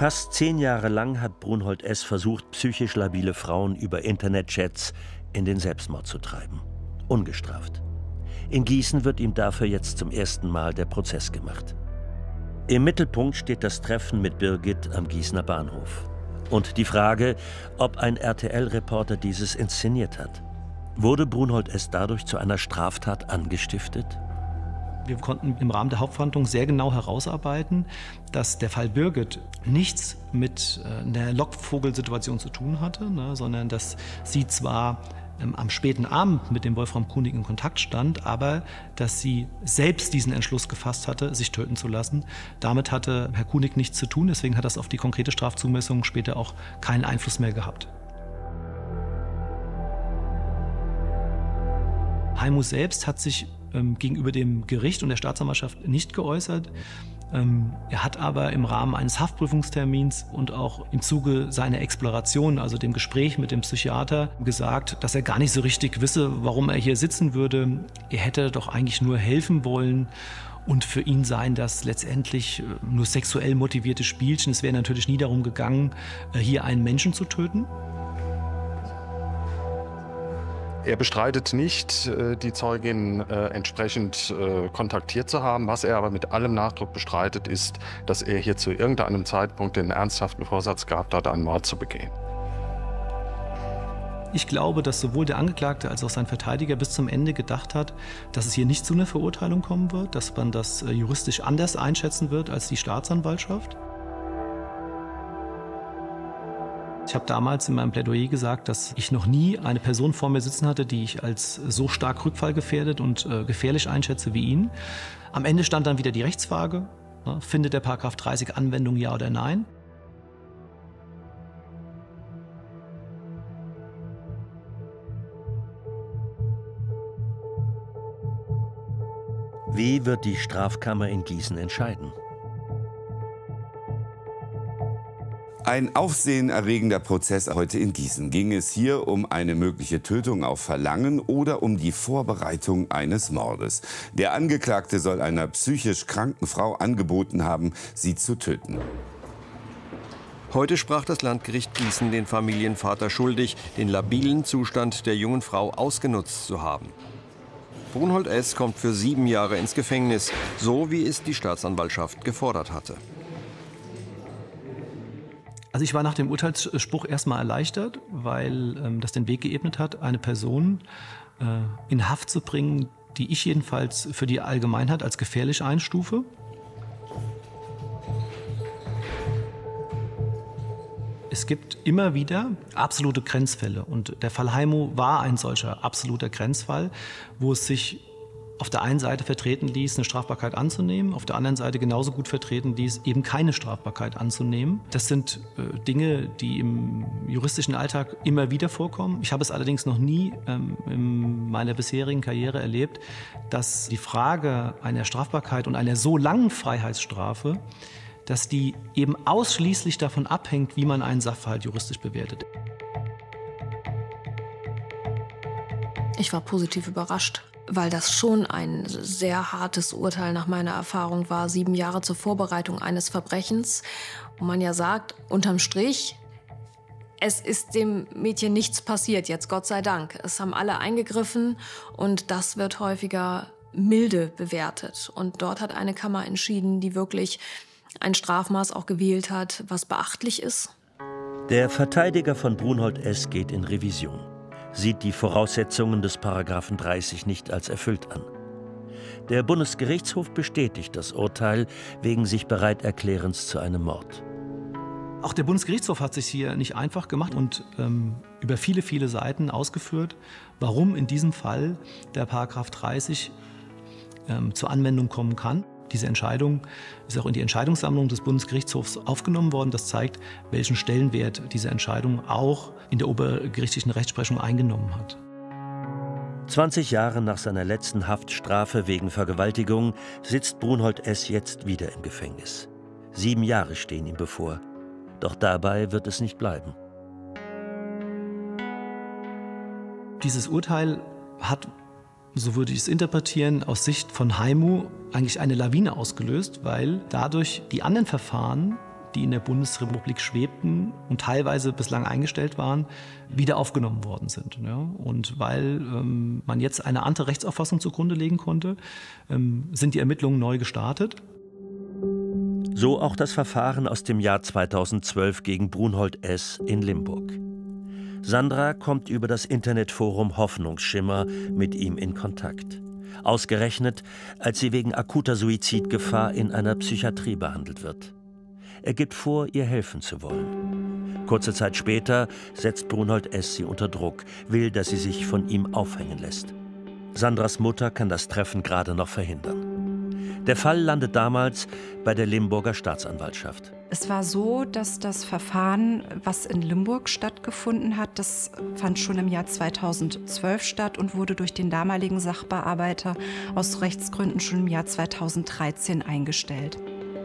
Fast 10 Jahre lang hat Brunhold S. versucht, psychisch labile Frauen über Internetchats in den Selbstmord zu treiben. Ungestraft. In Gießen wird ihm dafür jetzt zum ersten Mal der Prozess gemacht. Im Mittelpunkt steht das Treffen mit Birgit am Gießener Bahnhof. Und die Frage, ob ein RTL-Reporter dieses inszeniert hat. Wurde Brunhold S. dadurch zu einer Straftat angestiftet? Wir konnten im Rahmen der Hauptverhandlung sehr genau herausarbeiten, dass der Fall Birgit nichts mit einer Lockvogelsituation zu tun hatte, sondern dass sie zwar am späten Abend mit dem Wolfram Kunig in Kontakt stand, aber dass sie selbst diesen Entschluss gefasst hatte, sich töten zu lassen. Damit hatte Herr Kunig nichts zu tun, deswegen hat das auf die konkrete Strafzumessung später auch keinen Einfluss mehr gehabt. Heimuth selbst hat sich gegenüber dem Gericht und der Staatsanwaltschaft nicht geäußert. Er hat aber im Rahmen eines Haftprüfungstermins und auch im Zuge seiner Exploration, also dem Gespräch mit dem Psychiater, gesagt, dass er gar nicht so richtig wisse, warum er hier sitzen würde. Er hätte doch eigentlich nur helfen wollen. Und für ihn seien das letztendlich nur sexuell motivierte Spielchen. Es wäre natürlich nie darum gegangen, hier einen Menschen zu töten. Er bestreitet nicht, die Zeugin entsprechend kontaktiert zu haben. Was er aber mit allem Nachdruck bestreitet, ist, dass er hier zu irgendeinem Zeitpunkt den ernsthaften Vorsatz gehabt hat, einen Mord zu begehen. Ich glaube, dass sowohl der Angeklagte als auch sein Verteidiger bis zum Ende gedacht hat, dass es hier nicht zu einer Verurteilung kommen wird, dass man das juristisch anders einschätzen wird als die Staatsanwaltschaft. Ich habe damals in meinem Plädoyer gesagt, dass ich noch nie eine Person vor mir sitzen hatte, die ich als so stark rückfallgefährdet und gefährlich einschätze wie ihn. Am Ende stand dann wieder die Rechtsfrage, findet der § 30 Anwendung, ja oder nein? Wie wird die Strafkammer in Gießen entscheiden? Ein aufsehenerregender Prozess heute in Gießen. Ging es hier um eine mögliche Tötung auf Verlangen oder um die Vorbereitung eines Mordes? Der Angeklagte soll einer psychisch kranken Frau angeboten haben, sie zu töten. Heute sprach das Landgericht Gießen den Familienvater schuldig, den labilen Zustand der jungen Frau ausgenutzt zu haben. Brunhold S. kommt für 7 Jahre ins Gefängnis, so wie es die Staatsanwaltschaft gefordert hatte. Also ich war nach dem Urteilsspruch erstmal erleichtert, weil das den Weg geebnet hat, eine Person in Haft zu bringen, die ich jedenfalls für die Allgemeinheit als gefährlich einstufe. Es gibt immer wieder absolute Grenzfälle und der Fall Heimuth war ein solcher absoluter Grenzfall, wo es sich auf der einen Seite vertreten ließ, eine Strafbarkeit anzunehmen, auf der anderen Seite genauso gut vertreten ließ, eben keine Strafbarkeit anzunehmen. Das sind Dinge, die im juristischen Alltag immer wieder vorkommen. Ich habe es allerdings noch nie in meiner bisherigen Karriere erlebt, dass die Frage einer Strafbarkeit und einer so langen Freiheitsstrafe, dass die eben ausschließlich davon abhängt, wie man einen Sachverhalt juristisch bewertet. Ich war positiv überrascht, weil das schon ein sehr hartes Urteil nach meiner Erfahrung war. 7 Jahre zur Vorbereitung eines Verbrechens. Und man ja sagt, unterm Strich, es ist dem Mädchen nichts passiert, jetzt Gott sei Dank. Es haben alle eingegriffen und das wird häufiger milde bewertet. Und dort hat eine Kammer entschieden, die wirklich ein Strafmaß auch gewählt hat, was beachtlich ist. Der Verteidiger von Brunhold S. geht in Revision, sieht die Voraussetzungen des § 30 nicht als erfüllt an. Der Bundesgerichtshof bestätigt das Urteil wegen sich Bereiterklärens zu einem Mord. Auch der Bundesgerichtshof hat sich hier nicht einfach gemacht und über viele, viele Seiten ausgeführt, warum in diesem Fall der § 30 zur Anwendung kommen kann. Diese Entscheidung ist auch in die Entscheidungssammlung des Bundesgerichtshofs aufgenommen worden. Das zeigt, welchen Stellenwert diese Entscheidung auch in der obergerichtlichen Rechtsprechung eingenommen hat. 20 Jahre nach seiner letzten Haftstrafe wegen Vergewaltigung sitzt Brunhold S. jetzt wieder im Gefängnis. 7 Jahre stehen ihm bevor. Doch dabei wird es nicht bleiben. Dieses Urteil hat, so würde ich es interpretieren, aus Sicht von Heimuth eigentlich eine Lawine ausgelöst, weil dadurch die anderen Verfahren, die in der Bundesrepublik schwebten und teilweise bislang eingestellt waren, wieder aufgenommen worden sind. Ja? Und weil man jetzt eine andere Rechtsauffassung zugrunde legen konnte, sind die Ermittlungen neu gestartet. So auch das Verfahren aus dem Jahr 2012 gegen Brunhold S. in Limburg. Sandra kommt über das Internetforum Hoffnungsschimmer mit ihm in Kontakt. Ausgerechnet, als sie wegen akuter Suizidgefahr in einer Psychiatrie behandelt wird. Er gibt vor, ihr helfen zu wollen. Kurze Zeit später setzt Brunhold S. sie unter Druck, will, dass sie sich von ihm aufhängen lässt. Sandras Mutter kann das Treffen gerade noch verhindern. Der Fall landet damals bei der Limburger Staatsanwaltschaft. Es war so, dass das Verfahren, was in Limburg stattgefunden hat, das fand schon im Jahr 2012 statt und wurde durch den damaligen Sachbearbeiter aus Rechtsgründen schon im Jahr 2013 eingestellt.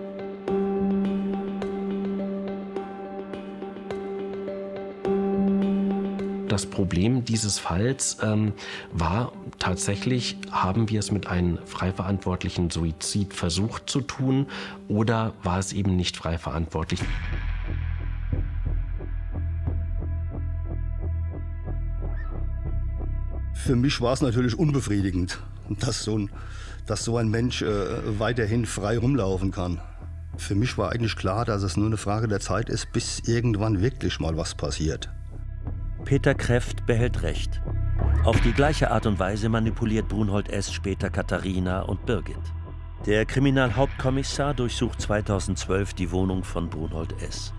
Das Problem dieses Falls war tatsächlich, haben wir es mit einem frei verantwortlichen Suizidversuch zu tun oder war es eben nicht frei verantwortlich? Für mich war es natürlich unbefriedigend, dass so ein Mensch weiterhin frei rumlaufen kann. Für mich war eigentlich klar, dass es nur eine Frage der Zeit ist, bis irgendwann wirklich mal was passiert. Peter Kreft behält Recht. Auf die gleiche Art und Weise manipuliert Brunhold S. später Katharina und Birgit. Der Kriminalhauptkommissar durchsucht 2012 die Wohnung von Brunhold S.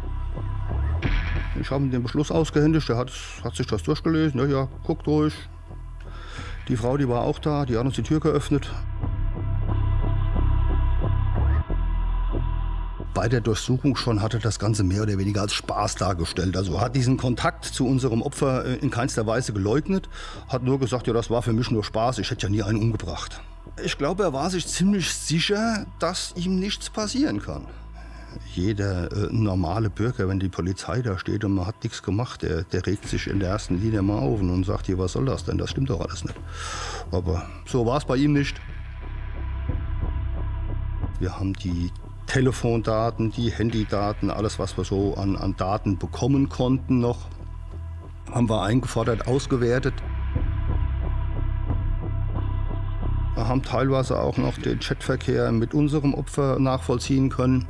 Ich habe ihm den Beschluss ausgehändigt, er hat sich das durchgelesen. Ja, guckt ruhig. Die Frau, die war auch da, die hat uns die Tür geöffnet. Bei der Durchsuchung schon hatte das Ganze mehr oder weniger als Spaß dargestellt. Also hat diesen Kontakt zu unserem Opfer in keinster Weise geleugnet, hat nur gesagt, ja, das war für mich nur Spaß, ich hätte ja nie einen umgebracht. Ich glaube, er war sich ziemlich sicher, dass ihm nichts passieren kann. Jeder normale Bürger, wenn die Polizei da steht und man hat nichts gemacht, der regt sich in der ersten Linie mal auf und sagt, hier, was soll das denn? Das stimmt doch alles nicht. Aber so war es bei ihm nicht. Wir haben die Telefondaten, die Handydaten, alles, was wir so an Daten bekommen konnten noch, haben wir eingefordert, ausgewertet. Wir haben teilweise auch noch den Chatverkehr mit unserem Opfer nachvollziehen können.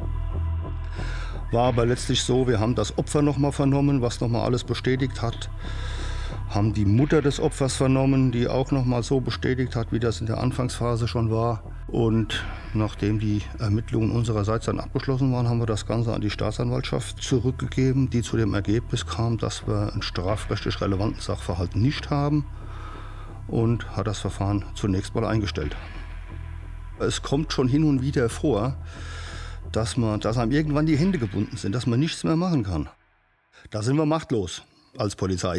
War aber letztlich so, wir haben das Opfer noch mal vernommen, was noch mal alles bestätigt hat. Haben die Mutter des Opfers vernommen, die auch noch mal so bestätigt hat, wie das in der Anfangsphase schon war. Und nachdem die Ermittlungen unsererseits dann abgeschlossen waren, haben wir das Ganze an die Staatsanwaltschaft zurückgegeben, die zu dem Ergebnis kam, dass wir einen strafrechtlich relevanten Sachverhalt nicht haben und hat das Verfahren zunächst mal eingestellt. Es kommt schon hin und wieder vor, dass einem irgendwann die Hände gebunden sind, dass man nichts mehr machen kann. Da sind wir machtlos als Polizei.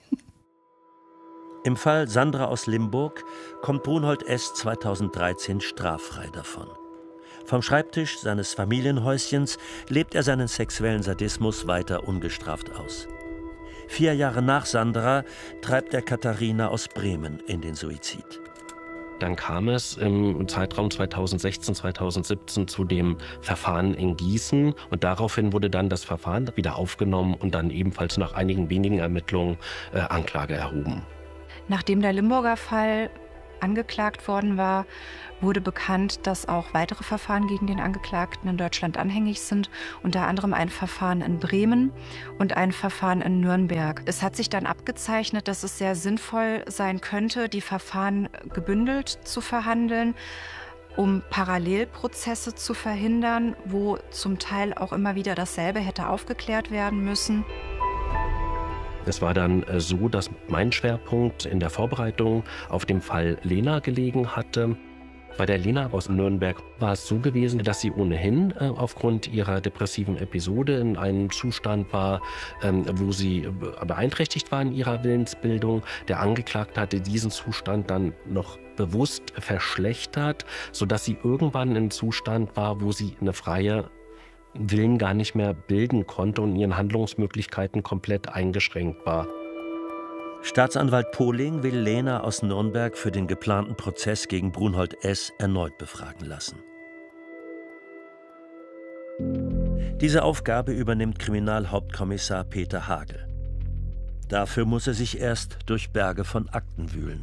Im Fall Sandra aus Limburg kommt Brunhold S. 2013 straffrei davon. Vom Schreibtisch seines Familienhäuschens lebt er seinen sexuellen Sadismus weiter ungestraft aus. 4 Jahre nach Sandra treibt er Katharina aus Bremen in den Suizid. Dann kam es im Zeitraum 2016/2017 zu dem Verfahren in Gießen und daraufhin wurde dann das Verfahren wieder aufgenommen und dann ebenfalls nach einigen wenigen Ermittlungen Anklage erhoben. Nachdem der Limburger Fall angeklagt worden war, wurde bekannt, dass auch weitere Verfahren gegen den Angeklagten in Deutschland anhängig sind, unter anderem ein Verfahren in Bremen und ein Verfahren in Nürnberg. Es hat sich dann abgezeichnet, dass es sehr sinnvoll sein könnte, die Verfahren gebündelt zu verhandeln, um Parallelprozesse zu verhindern, wo zum Teil auch immer wieder dasselbe hätte aufgeklärt werden müssen. Es war dann so, dass mein Schwerpunkt in der Vorbereitung auf dem Fall Lena gelegen hatte. Bei der Lena aus Nürnberg war es so gewesen, dass sie ohnehin aufgrund ihrer depressiven Episode in einem Zustand war, wo sie beeinträchtigt war in ihrer Willensbildung. Der Angeklagte hatte diesen Zustand dann noch bewusst verschlechtert, sodass sie irgendwann in einem Zustand war, wo sie eine freie Willen gar nicht mehr bilden konnte und in ihren Handlungsmöglichkeiten komplett eingeschränkt war. Staatsanwalt Pohling will Lena aus Nürnberg für den geplanten Prozess gegen Brunhold S. erneut befragen lassen. Diese Aufgabe übernimmt Kriminalhauptkommissar Peter Hagel. Dafür muss er sich erst durch Berge von Akten wühlen.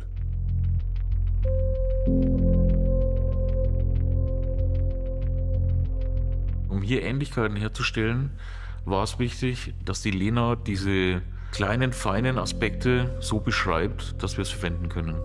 Um hier Ähnlichkeiten herzustellen, war es wichtig, dass die Lena diese kleinen, feinen Aspekte so beschreibt, dass wir es verwenden können.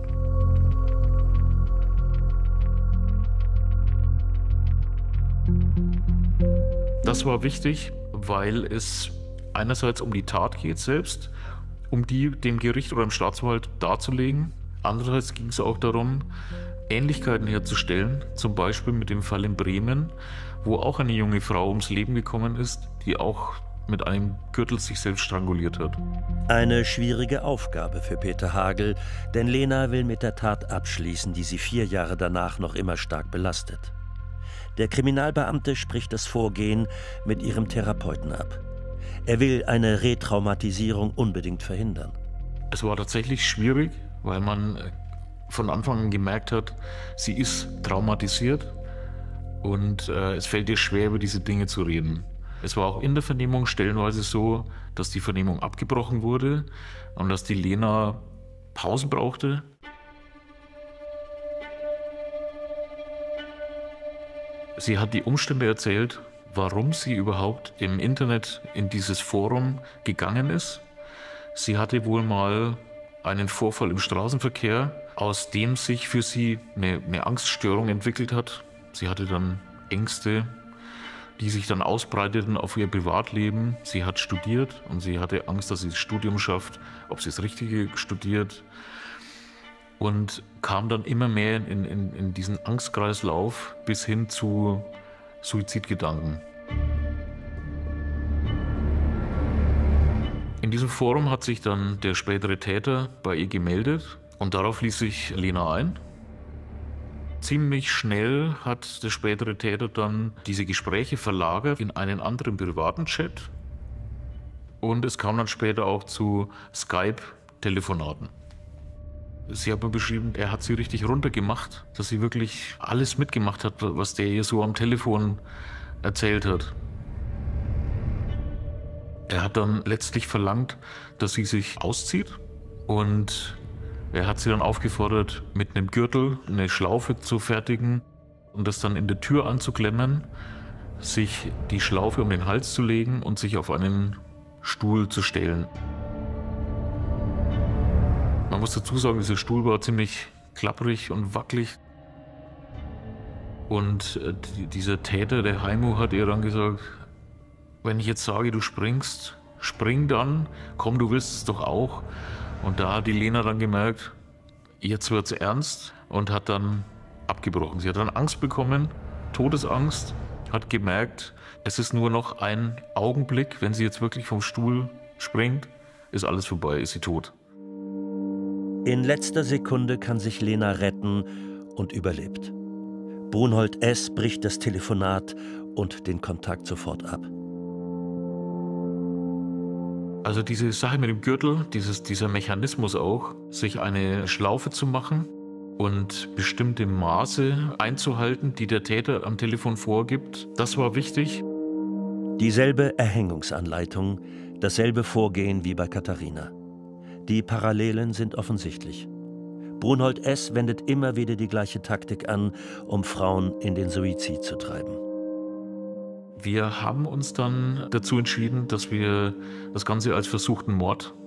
Das war wichtig, weil es einerseits um die Tat geht selbst, um die dem Gericht oder dem Staatsanwalt darzulegen. Andererseits ging es auch darum, Ähnlichkeiten herzustellen, zum Beispiel mit dem Fall in Bremen, wo auch eine junge Frau ums Leben gekommen ist, die auch mit einem Gürtel sich selbst stranguliert hat. Eine schwierige Aufgabe für Peter Hagel, denn Lena will mit der Tat abschließen, die sie 4 Jahre danach noch immer stark belastet. Der Kriminalbeamte spricht das Vorgehen mit ihrem Therapeuten ab. Er will eine Retraumatisierung unbedingt verhindern. Es war tatsächlich schwierig, weil man von Anfang an gemerkt hat, sie ist traumatisiert und es fällt ihr schwer, über diese Dinge zu reden. Es war auch in der Vernehmung stellenweise so, dass die Vernehmung abgebrochen wurde und dass die Lena Pausen brauchte. Sie hat die Umstände erzählt, warum sie überhaupt im Internet in dieses Forum gegangen ist. Sie hatte wohl mal einen Vorfall im Straßenverkehr, aus dem sich für sie eine Angststörung entwickelt hat. Sie hatte dann Ängste, die sich dann ausbreiteten auf ihr Privatleben. Sie hat studiert und sie hatte Angst, dass sie das Studium schafft, ob sie das Richtige studiert. Und kam dann immer mehr in diesen Angstkreislauf bis hin zu Suizidgedanken. In diesem Forum hat sich dann der spätere Täter bei ihr gemeldet und darauf ließ sich Lena ein. Ziemlich schnell hat der spätere Täter dann diese Gespräche verlagert in einen anderen privaten Chat und es kam dann später auch zu Skype-Telefonaten. Sie hat mir beschrieben, er hat sie richtig runtergemacht, dass sie wirklich alles mitgemacht hat, was der ihr so am Telefon erzählt hat. Er hat dann letztlich verlangt, dass sie sich auszieht und er hat sie dann aufgefordert, mit einem Gürtel eine Schlaufe zu fertigen und das dann in der Tür anzuklemmen, sich die Schlaufe um den Hals zu legen und sich auf einen Stuhl zu stellen. Man muss dazu sagen, dieser Stuhl war ziemlich klapprig und wackelig. Und dieser Täter, der Heimo, hat ihr dann gesagt, wenn ich jetzt sage, du springst, spring dann, komm, du willst es doch auch. Und da hat die Lena dann gemerkt, jetzt wird's ernst und hat dann abgebrochen. Sie hat dann Angst bekommen, Todesangst, hat gemerkt, es ist nur noch ein Augenblick, wenn sie jetzt wirklich vom Stuhl springt, ist alles vorbei, ist sie tot. In letzter Sekunde kann sich Lena retten und überlebt. Brunhold S. bricht das Telefonat und den Kontakt sofort ab. Also diese Sache mit dem Gürtel, dieser Mechanismus auch, sich eine Schlaufe zu machen und bestimmte Maße einzuhalten, die der Täter am Telefon vorgibt, das war wichtig. Dieselbe Erhängungsanleitung, dasselbe Vorgehen wie bei Katharina. Die Parallelen sind offensichtlich. Brunhold S. wendet immer wieder die gleiche Taktik an, um Frauen in den Suizid zu treiben. Wir haben uns dann dazu entschieden, dass wir das Ganze als versuchten Mord